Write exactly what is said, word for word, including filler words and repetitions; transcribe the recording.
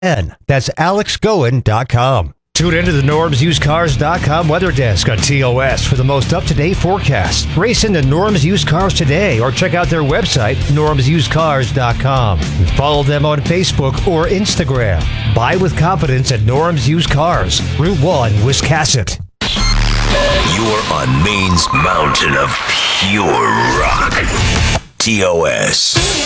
N. That's alex goen dot com. Tune into the norms used cars dot com weather desk on T O S for the most up-to-date forecast. Race into Norms Used Cars today or check out their website, norms used cars dot com. Follow them on Facebook or Instagram. Buy with confidence at Norms Used Cars, Route one, Wiscasset. You're on Maine's mountain of pure rock. T O S.